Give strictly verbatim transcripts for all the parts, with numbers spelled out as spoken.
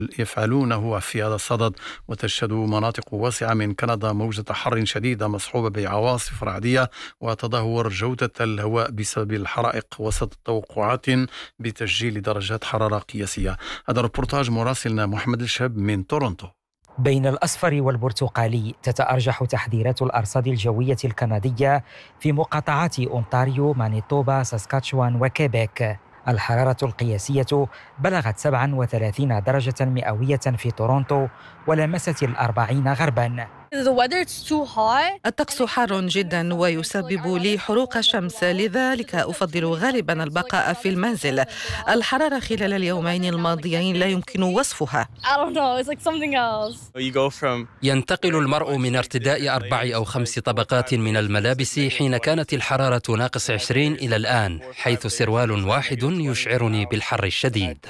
يفعلونه في هذا الصدد، وتشهد مناطق واسعة من كندا موجة حر شديدة مصحوبة بعواصف رعدية وتدهور جودة الهواء بسبب الحرائق، وسط توقعات بتسجيل درجات حرارة قياسية. هذا ريبورتاج مراسلنا محمد الشاب من تورونتو. بين الأصفر والبرتقالي تتأرجح تحذيرات الأرصاد الجوية الكندية في مقاطعات أونتاريو، مانيتوبا، ساسكاتشوان وكيبيك. الحرارة القياسية بلغت سبعة وثلاثين درجة مئوية في تورونتو ولمست الأربعين غرباً. الطقس حار جدا ويسبب لي حروق شمس، لذلك أفضل غالبا البقاء في المنزل. الحرارة خلال اليومين الماضيين لا يمكن وصفها. ينتقل المرء من ارتداء أربع أو خمس طبقات من الملابس حين كانت الحرارة ناقص عشرين إلى الآن، حيث سروال واحد يشعرني بالحر الشديد.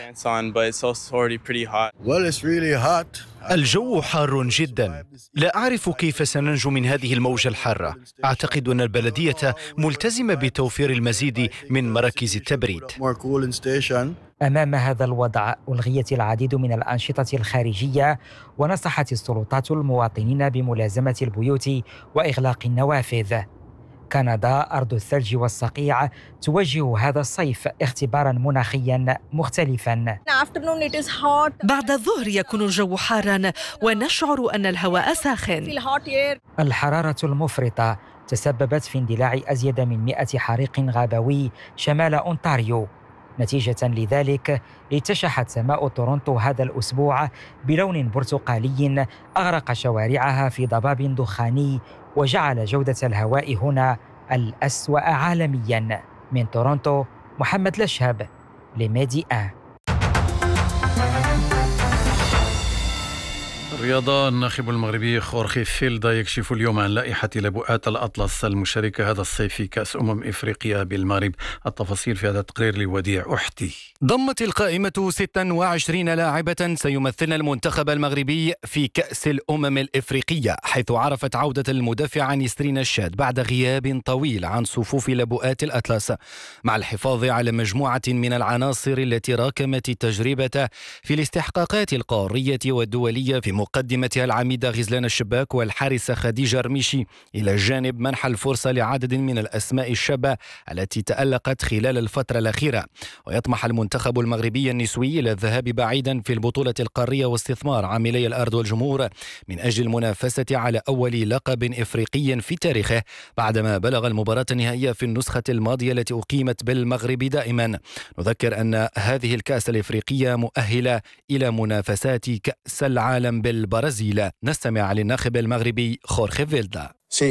الجو حار جدا، لا أعرف كيف سننجو من هذه الموجة الحارة. أعتقد أن البلدية ملتزمة بتوفير المزيد من مراكز التبريد. أمام هذا الوضع ألغيت العديد من الأنشطة الخارجية، ونصحت السلطات المواطنين بملازمة البيوت وإغلاق النوافذ. كندا أرض الثلج والصقيع تواجه هذا الصيف اختباراً مناخياً مختلفاً. بعد الظهر يكون الجو حاراً ونشعر أن الهواء ساخن. الحرارة المفرطة تسببت في اندلاع أزيد من مئة حريق غابوي شمال أونتاريو. نتيجة لذلك اتشحت سماء تورونتو هذا الأسبوع بلون برتقالي أغرق شوارعها في ضباب دخاني، وجعل جودة الهواء هنا الأسوأ عالمياً. من تورونتو محمد الشاب لميدي آن. الرياضة. الناخب المغربي خورخي فيلدا يكشف اليوم عن لائحة لبؤات الأطلس المشاركة هذا الصيف في كأس أمم إفريقيا بالمغرب. التفاصيل في هذا التقرير لوديع أحتي. ضمت القائمة ستة وعشرين لاعبة سيمثلن المنتخب المغربي في كأس الأمم الإفريقية، حيث عرفت عودة المدافع نسرين الشاد بعد غياب طويل عن صفوف لبؤات الأطلس، مع الحفاظ على مجموعة من العناصر التي راكمت التجربة في الاستحقاقات القارية والدولية، في مقدمتها العميدة غزلان الشباك والحارسة خديجة رميشي، إلى جانب منح الفرصة لعدد من الأسماء الشابة التي تألقت خلال الفترة الأخيرة. ويطمح المنتخب المغربي النسوي إلى الذهاب بعيدا في البطولة القارية واستثمار عاملي الأرض والجمهور من أجل المنافسة على أول لقب إفريقي في تاريخه، بعدما بلغ المباراة النهائية في النسخة الماضية التي أقيمت بالمغرب دائما. نذكر أن هذه الكأس الإفريقية مؤهلة إلى منافسات كأس العالم بالبرازيل. نستمع للناخب المغربي خورخي فيلدا.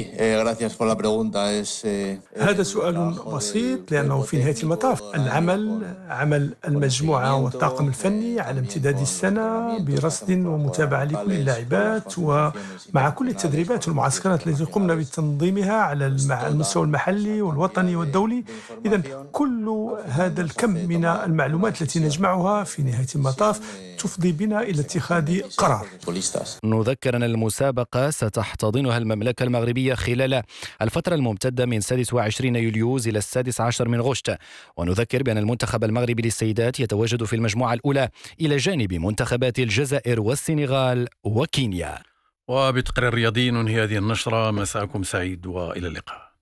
هذا سؤال بسيط، لأنه في نهاية المطاف العمل عمل المجموعة والطاقم الفني على امتداد السنة برصد ومتابعة لكل اللاعبات، ومع كل التدريبات والمعسكرات التي قمنا بتنظيمها على المستوى المحلي والوطني والدولي. إذن كل هذا الكم من المعلومات التي نجمعها في نهاية المطاف تفضي بنا إلى اتخاذ قرار. نذكر أن المسابقة ستحتضنها المملكة المغربية خلال الفترة الممتدة من سادس وعشرين يوليوز إلى السادس عشر من غشت. ونذكر بأن المنتخب المغربي للسيدات يتواجد في المجموعة الأولى إلى جانب منتخبات الجزائر والسنغال وكينيا. وبتقرير رياضي ننهي هذه النشرة. مساءكم سعيد وإلى اللقاء.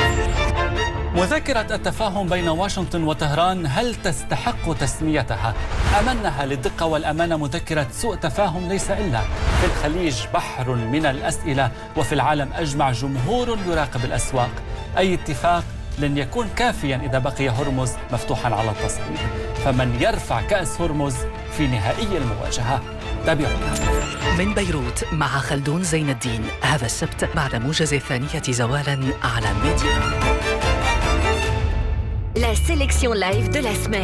مذكرة التفاهم بين واشنطن وطهران هل تستحق تسميتها؟ أمنها للدقة والأمانة مذكرة سوء تفاهم ليس إلا. في الخليج بحر من الأسئلة، وفي العالم أجمع جمهور يراقب الأسواق. أي اتفاق لن يكون كافيا إذا بقي هرمز مفتوحا على التصعيد، فمن يرفع كأس هرمز في نهائي المواجهة؟ تابعونا. من بيروت مع خلدون زين الدين هذا السبت بعد موجز الثانية زوالا على ميديا. La sélection live de la semaine.